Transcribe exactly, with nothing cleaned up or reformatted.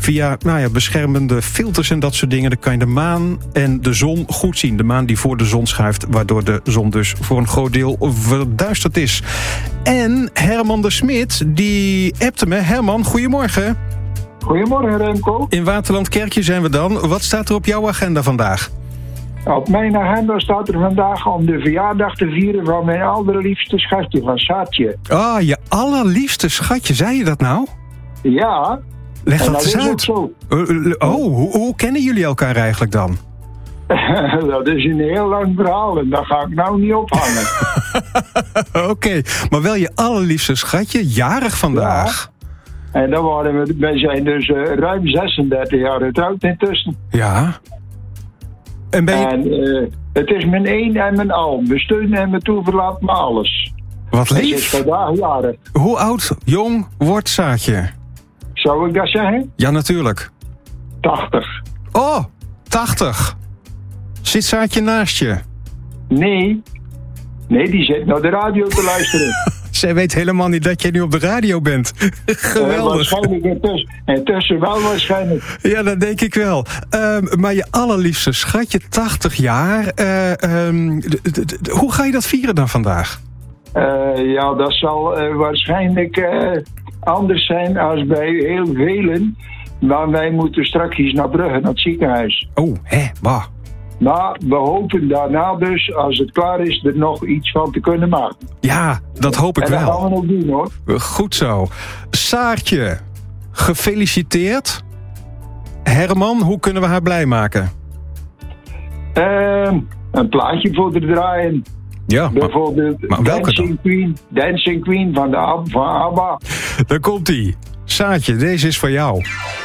Via nou ja, beschermende filters en dat soort dingen... dan kan je de maan en de zon goed zien. De maan die voor de zon schuift... waardoor de zon dus voor een groot deel verduisterd is. En Herman de Smit, die appte me. Herman, goedemorgen. Goedemorgen, Remco. In Waterland-Kerkje zijn we dan. Wat staat er op jouw agenda vandaag? Op mijn agenda staat er vandaag om de verjaardag te vieren van mijn allerliefste schatje, van Saatje. Ah, je allerliefste schatje, zei je dat nou? Ja. Leg dat, dat eens uit. Zo. Oh, hoe, hoe kennen jullie elkaar eigenlijk dan? Dat is een heel lang verhaal en dat ga ik nou niet ophangen. Oké, okay, maar wel je allerliefste schatje, jarig vandaag. Ja. En dan waren we, wij zijn dus uh, ruim zesendertig jaar getrouwd intussen. Ja. En, ben je... en uh, het is mijn een en mijn al. Mijn steun en mijn toeverlaat me alles. Wat lief. Het is vandaag jarig. Hoe oud, jong wordt Saatje? Zou ik dat zeggen? Ja, natuurlijk. tachtig. Oh, tachtig. Zit Saatje naast je? Nee. Nee, die zit naar de radio te luisteren. Zij weet helemaal niet dat jij nu op de radio bent. Geweldig. Uh, waarschijnlijk intussen. Intussen wel waarschijnlijk. Ja, dat denk ik wel. Uh, maar je allerliefste schatje, tachtig jaar. Uh, um, d- d- d- hoe ga je dat vieren dan vandaag? Uh, ja, dat zal uh, waarschijnlijk uh, anders zijn als bij heel velen. Maar wij moeten straks naar Brugge, naar het ziekenhuis. Oh, hè, bah. Maar we hopen daarna dus, als het klaar is, er nog iets van te kunnen maken. Ja, dat hoop ik en wel. En dat gaan we nog doen, hoor. Goed zo. Saartje, gefeliciteerd. Herman, hoe kunnen we haar blij maken? Uh, een plaatje voor te draaien. Ja, bijvoorbeeld maar, maar welke Dancing dan? Queen, Dancing Queen van, de Ab- van ABBA. Daar komt-ie. Saartje, deze is voor jou.